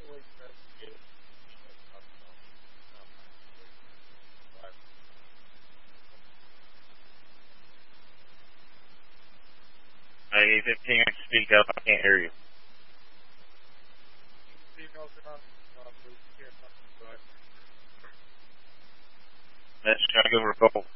Hey, 15, speak up. I can't hear you. Let's try to go for a call.